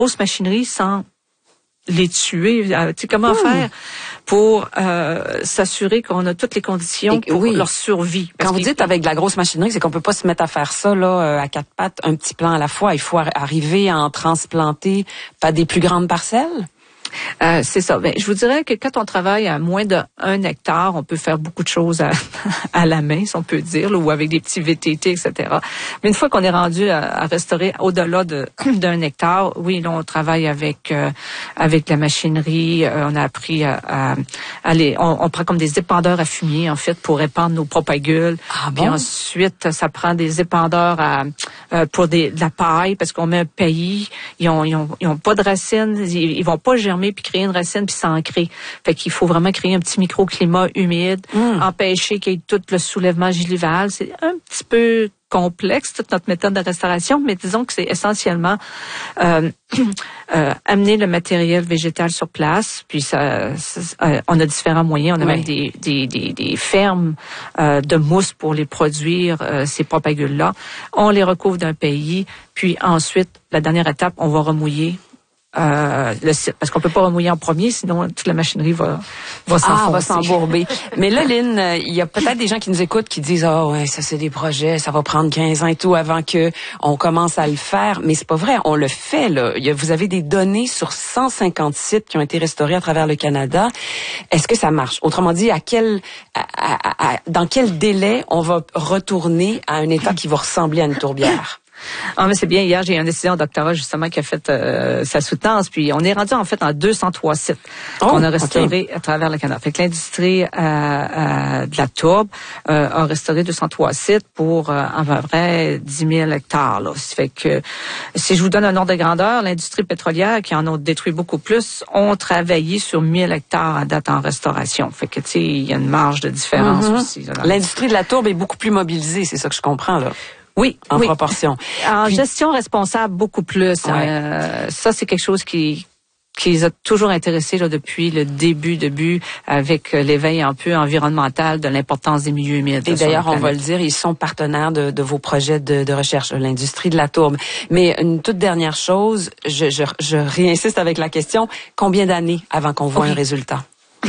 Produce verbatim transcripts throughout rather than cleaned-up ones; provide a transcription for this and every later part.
grosses machineries sans les tuer. Euh, tu sais, comment mmh. faire pour euh, s'assurer qu'on a toutes les conditions Et, pour oui. leur survie. Quand vous dites avec de la grosse machinerie, c'est qu'on peut pas se mettre à faire ça là à quatre pattes, un petit plan à la fois. Il faut arriver à en transplanter pas des plus grandes parcelles. Euh, c'est ça. Ben, je vous dirais que quand on travaille à moins d'un hectare, on peut faire beaucoup de choses à, à la main, si on peut dire, là, ou avec des petits V T T, et cetera. Mais une fois qu'on est rendu à, à restaurer au-delà de, d'un hectare, oui, là, on travaille avec euh, avec la machinerie. Euh, on a appris à, à, à les, on, on prend comme des épandeurs à fumier, en fait, pour épandre nos propagules. Ah Puis bon? ensuite, ça prend des épandeurs à, euh, pour des, de la paille, parce qu'on met un pays. Ils ont, ils ont, ils ont pas de racines. Ils, ils vont pas germer puis créer une racine puis s'ancrer. Fait qu'il faut vraiment créer un petit microclimat humide, mmh. empêcher qu'il y ait tout le soulèvement gylival. C'est un petit peu complexe, toute notre méthode de restauration, mais disons que c'est essentiellement euh, euh, amener le matériel végétal sur place, puis ça, ça euh, on a différents moyens. On a oui. même des, des, des, des fermes euh, de mousse pour les produire, euh, ces propagules-là. On les recouvre d'un pays, puis ensuite, la dernière étape, on va remouiller Euh, le site, parce qu'on peut pas remouiller en premier, sinon toute la machinerie va va s'enfoncer. Ah, va s'embourber. Mais là, Lynn, il y a peut-être des gens qui nous écoutent qui disent ah oh, ouais, ça c'est des projets, ça va prendre quinze ans et tout avant que on commence à le faire. Mais c'est pas vrai, on le fait là. Il y a, vous avez des données sur cent cinquante sites qui ont été restaurés à travers le Canada. Est-ce que ça marche? Autrement dit, à quel, à, à, à, dans quel délai on va retourner à un état qui va ressembler à une tourbière? Ah, mais c'est bien. Hier, j'ai un étudiant en doctorat, justement, qui a fait euh, sa soutenance. Puis, on est rendu, en fait, en deux cent trois sites oh, qu'on a restaurés okay. à travers le Canada. Fait que l'industrie euh, euh, de la tourbe euh, a restauré deux cent trois sites pour euh, à peu près dix mille hectares. Là. Ça fait que, si je vous donne un ordre de grandeur, l'industrie pétrolière, qui en a détruit beaucoup plus, ont travaillé sur mille hectares à date en restauration. Fait que, tu sais, il y a une marge de différence mm-hmm. aussi. Là, l'industrie de la tourbe est beaucoup plus mobilisée, c'est ça que je comprends, là. Oui, en oui. proportion. En Puis, gestion responsable, beaucoup plus. Ouais. Euh, ça, c'est quelque chose qui qui les a toujours intéressés là, depuis le début, début avec l'éveil un peu environnemental de l'importance des milieux humides. Et d'ailleurs, on va le dire, ils sont partenaires de, de vos projets de, de recherche, l'industrie de la tourbe. Mais une toute dernière chose, je, je, je réinsiste avec la question, combien d'années avant qu'on voit oui. un résultat?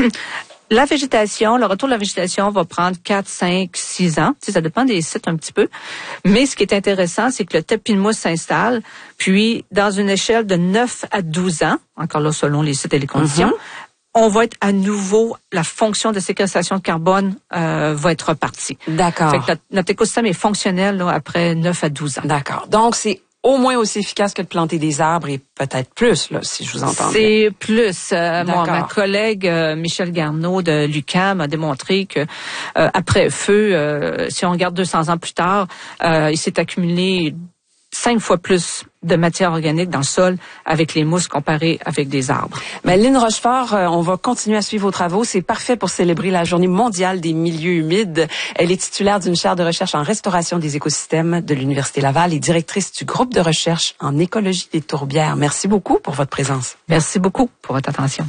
La végétation, le retour de la végétation va prendre quatre, cinq, six ans. Tu sais, ça dépend des sites un petit peu. Mais ce qui est intéressant, c'est que le tapis de mousse s'installe, puis dans une échelle de neuf à douze ans, encore là selon les sites et les conditions, mm-hmm. on va être à nouveau, la fonction de séquestration de carbone euh, va être repartie. D'accord. Fait que notre, notre écosystème est fonctionnel là, après neuf à douze ans. D'accord. Donc, c'est au moins aussi efficace que de planter des arbres et peut-être plus, là, si je vous entends bien. C'est plus. Euh, moi, ma collègue euh, Michel Garneau de l'U Q A M a démontré que euh, après feu, euh, si on regarde deux cents ans plus tard, euh, il s'est accumulé cinq fois plus de matière organique dans le sol avec les mousses comparées avec des arbres. Mais Lynn Rochefort, on va continuer à suivre vos travaux. C'est parfait pour célébrer la Journée mondiale des milieux humides. Elle est titulaire d'une chaire de recherche en restauration des écosystèmes de l'Université Laval et directrice du groupe de recherche en écologie des tourbières. Merci beaucoup pour votre présence. Merci beaucoup pour votre attention.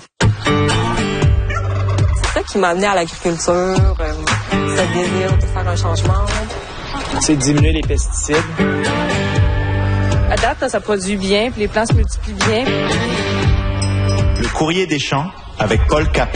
C'est ça qui m'a amené à l'agriculture, euh, ce désir de faire un changement. C'est diminuer les pesticides. À date, là, ça produit bien, puis les plants se multiplient bien. Le courrier des champs avec Paul Cap.